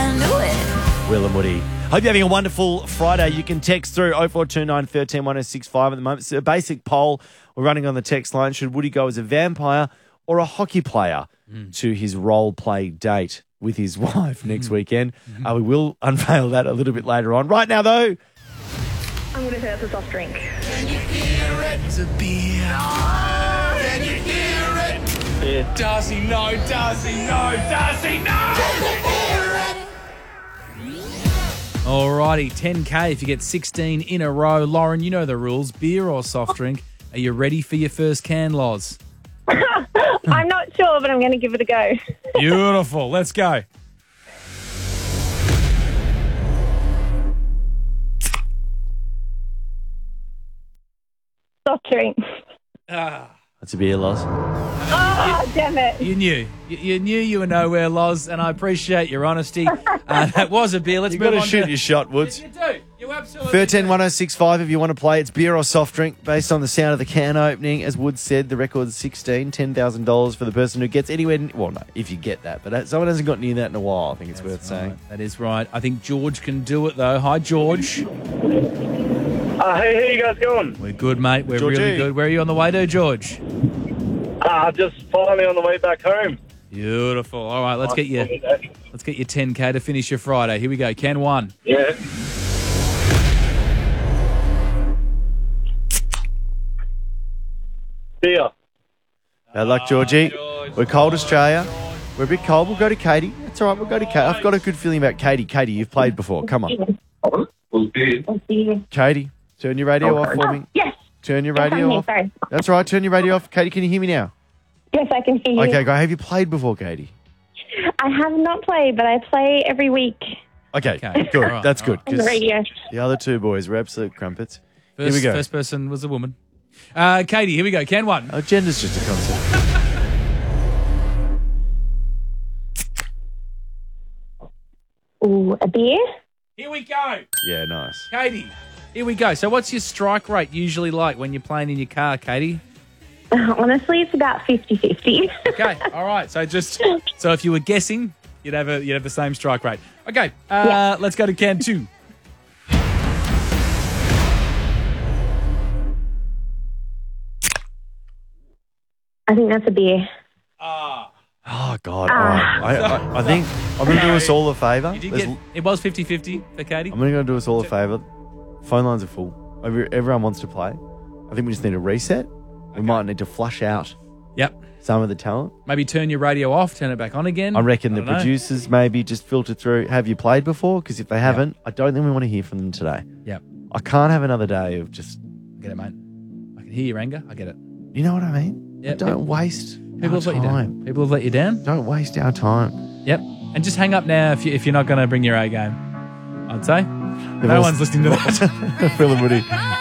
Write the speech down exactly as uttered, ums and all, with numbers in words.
I knew it. Will and Woody. Hope you're having a wonderful Friday. You can text through oh four two nine, one three, one oh six five at the moment. It's a basic poll we're running on the text line. Should Woody go as a vampire or a hockey player mm. to his role play date with his wife next mm. weekend? Mm-hmm. Uh, we will unveil that a little bit later on. Right now, though, I'm going to say it's a soft drink. Can you hear it? It's a beer. No. Can you hear it? Yeah. Does he know? Does he know? Does he know? Can you hear it? Alrighty, ten K if you get sixteen in a row. Lauren, you know the rules. Beer or soft drink. Are you ready for your first can, Loz? I'm not sure, but I'm going to give it a go. Beautiful. Let's go. Soft drink. Ah. That's a beer, Loz. Oh, damn it. You knew. You, you knew you were nowhere, Loz, and I appreciate your honesty. Uh, that was a beer. Let's You've move got to on shoot to... your shot, Woods. You, you do. You absolutely thirteen do. one oh six five if you want to play. It's beer or soft drink based on the sound of the can opening. As Woods said, the record's sixteen, ten thousand dollars for the person who gets anywhere. Well, no, if you get that. But someone hasn't got near that in a while, I think it's That's worth saying. right. That is right. I think George can do it, though. Hi, George. Uh, hey, how you guys going? We're good, mate. We're Georgie. really good. Where are you on the way to, George? Uh, just finally on the way back home. Beautiful. All right, let's get you. Let's get you ten K to finish your Friday. Here we go. Can one. Yeah. Beer. Bad luck, Georgie. George. We're cold, Australia. We're a bit cold. We'll go to Katie. That's all right. We'll go to Katie. I've got a good feeling about Katie. Katie, you've played before. Come on. Katie, turn your radio off for me. Yes. Turn your Yes, radio I'm here, off. sorry. That's right. Turn your radio off. Katie, can you hear me now? Yes, I can hear you. Okay, go. Have you played before, Katie? I have not played, but I play every week Okay, Okay, good. all right, That's all good. on the 'cause radio. the other two boys were absolute crumpets. First, Here we go. First person was a woman. Uh, Katie, here we go. Can one. Oh, gender's just a concept. Ooh, a beer? Here we go. Yeah, nice. Katie, here we go. So what's your strike rate usually like when you're playing in your car, Katie? Honestly, it's about fifty-fifty. Okay, all right. So just so if you were guessing, you'd have a you'd have the same strike rate. Okay, uh, Yeah. let's go to can two. I think that's a beer. Ah, Oh, God. All right. I, I, I think I'm going to do us all a favour. you did There's- get it was fifty-fifty for Katie. I'm going to do us all a favour. Phone lines are full. Every- Everyone wants to play. I think we just need a reset. We might need to flush out Yep. some of the talent. Maybe turn your radio off, turn it back on again. I reckon the don't know. producers maybe just filter through. Have you played before? Because if they haven't, I don't think we want to hear from them today. Yep. I can't have another day of just, I get it, mate. I can hear your anger. I get it. you know what I mean? Yeah, Don't people- waste People our have let you time. down. People have let you down. Don't waste our time. Yep. And just hang up now if, you, if you're not going to bring your A game. I'd say. No else- one's listening to that. Phil and Woody.